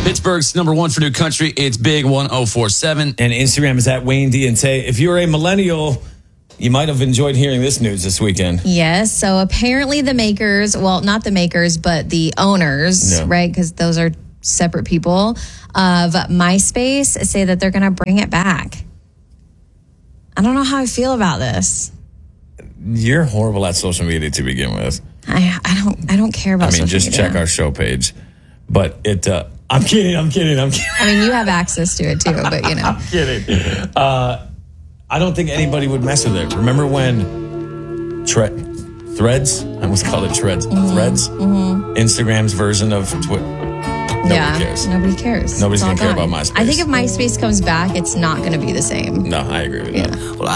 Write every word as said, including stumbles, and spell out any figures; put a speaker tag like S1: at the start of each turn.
S1: Pittsburgh's number one for new country. It's Big one oh four seven.
S2: And Instagram is at Wayne D and Tay. If you're a millennial, you might have enjoyed hearing this news this weekend.
S3: Yes. So apparently the makers, well, not the makers, but the owners,
S2: Yeah.
S3: right? Because those are separate people of MySpace say that they're going to bring it back. I don't know how I feel about this.
S2: You're horrible at social media to begin with.
S3: I, I don't I don't care about
S2: I mean,
S3: social
S2: just
S3: media.
S2: check our show page. But it, uh, I'm kidding, I'm kidding, I'm kidding.
S3: I mean, you have access to it too, but you know.
S2: I'm kidding. Uh, I don't think anybody would mess with it. Remember when tre- Threads, I almost called it Threads,
S3: Mm-hmm.
S2: Threads, mm-hmm. Instagram's version of Twitter. Nobody
S3: yeah,
S2: cares.
S3: Nobody cares.
S2: Nobody's
S3: It's all
S2: gonna care
S3: gone.
S2: about MySpace.
S3: I think if MySpace comes back, it's not going to be the same.
S2: No, I agree with
S3: Yeah.
S2: that.
S4: Well,